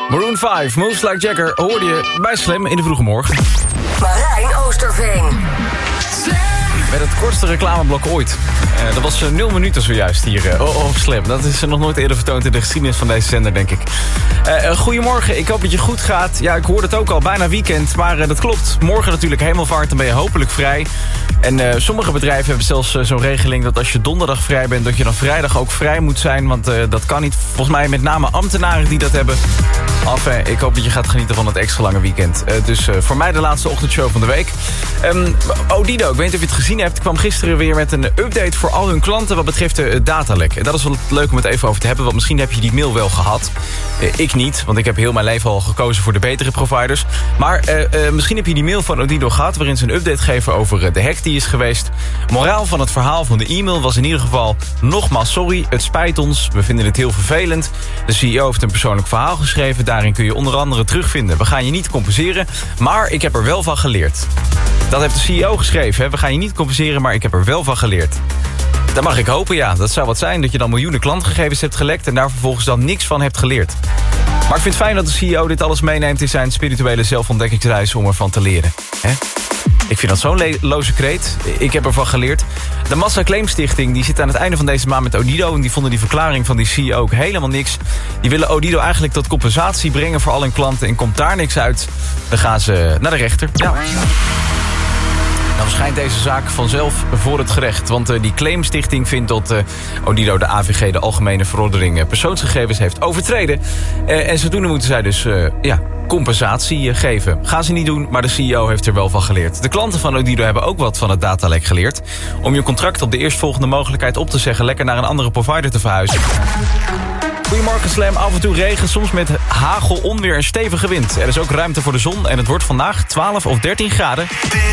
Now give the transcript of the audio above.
Maroon 5, Moves Like Jagger, hoorde je bij Slam in de vroege morgen. Marijn Oosterveen. Met het kortste reclameblok ooit. Dat was 0 minuten zojuist hier op Slam. Dat is nog nooit eerder vertoond in de geschiedenis van deze zender, denk ik. Goedemorgen, ik hoop dat je goed gaat. Ja, ik hoorde het ook al, bijna weekend. Maar dat klopt. Morgen natuurlijk hemelvaart, dan ben je hopelijk vrij. En sommige bedrijven hebben zelfs zo'n regeling dat als je donderdag vrij bent, dat je dan vrijdag ook vrij moet zijn. Want dat kan niet. Volgens mij met name ambtenaren die dat hebben. Ik hoop dat je gaat genieten van het extra lange weekend. Dus voor mij de laatste ochtendshow van de week. Odido, ik weet niet of je het gezien hebt, kwam gisteren weer met een update voor al hun klanten wat betreft de datalek. En dat is wel leuk om het even over te hebben, want misschien heb je die mail wel gehad. Ik niet, want ik heb heel mijn leven al gekozen voor de betere providers. Maar misschien heb je die mail van Odido gehad, waarin ze een update geven over de hack die is geweest. Moraal van het verhaal van de e-mail was in ieder geval: nogmaals sorry, het spijt ons, we vinden het heel vervelend. De CEO heeft een persoonlijk verhaal geschreven, daarin kun je onder andere terugvinden: we gaan je niet compenseren, maar ik heb er wel van geleerd. Dat heeft de CEO geschreven, hè? We gaan je niet compenseren, maar ik heb er wel van geleerd. Dat mag ik hopen, ja. Dat zou wat zijn, dat je dan miljoenen klantgegevens hebt gelekt en daar vervolgens dan niks van hebt geleerd. Maar ik vind het fijn dat de CEO dit alles meeneemt in zijn spirituele zelfontdekkingsreis om ervan te leren. Hè? Ik vind dat zo'n loze kreet. Ik heb ervan geleerd. De Massa Claimstichting die zit aan het einde van deze maand met Odido. En die vonden die verklaring van die CEO ook helemaal niks. Die willen Odido eigenlijk tot compensatie brengen voor al hun klanten. En komt daar niks uit, dan gaan ze naar de rechter. Ja. Dan verschijnt deze zaak vanzelf voor het gerecht. Want die claimstichting vindt dat Odido de AVG, de Algemene Verordening Persoonsgegevens, heeft overtreden. En zodoende moeten zij dus compensatie geven. Gaan ze niet doen, maar de CEO heeft er wel van geleerd. De klanten van Odido hebben ook wat van het datalek geleerd. Om je contract op de eerstvolgende mogelijkheid op te zeggen, lekker naar een andere provider te verhuizen. Goedemorgen Slam, af en toe regen, soms met hagel, onweer en stevige wind. Er is ook ruimte voor de zon en het wordt vandaag 12 of 13 graden.